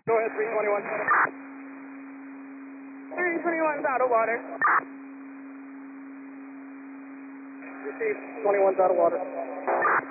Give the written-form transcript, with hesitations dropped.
Go ahead, 321. 321's out of water. Received, 21's out of water.